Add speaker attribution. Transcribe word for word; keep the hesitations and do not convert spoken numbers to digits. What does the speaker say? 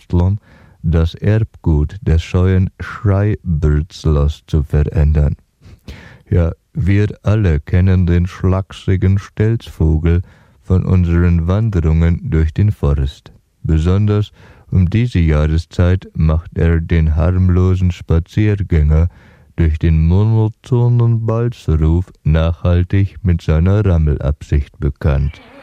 Speaker 1: basteln, das Erbgut des scheuen Schreibertzlers zu verändern. Ja, wir alle kennen den schlachsigen Stelzvogel von unseren Wanderungen durch den Forst. Besonders um diese Jahreszeit macht er den harmlosen Spaziergänger durch den monotonen Balzruf nachhaltig mit seiner Rammelabsicht bekannt.